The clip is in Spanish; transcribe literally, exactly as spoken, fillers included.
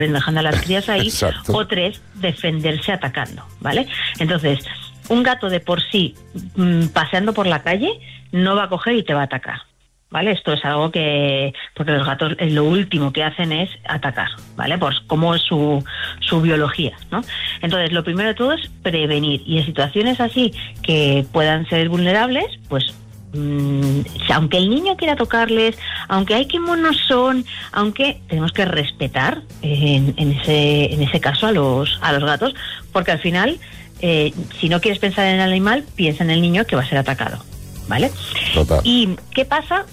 dejando a las crías ahí. Exacto. O tres, defenderse atacando, ¿vale? Entonces, un gato de por sí, mmm, paseando por la calle, no va a coger y te va a atacar, ¿vale? Esto es algo que... Porque los gatos eh, lo último que hacen es atacar, ¿vale? Pues como es su, su biología, ¿no? Entonces, lo primero de todo es prevenir. Y en situaciones así que puedan ser vulnerables, pues... Mm, aunque el niño quiera tocarles, aunque hay que monos son, aunque tenemos que respetar en, en ese en ese caso a los a los gatos, porque al final eh, si no quieres pensar en el animal, piensa en el niño que va a ser atacado, ¿vale? Total. ¿Y qué pasa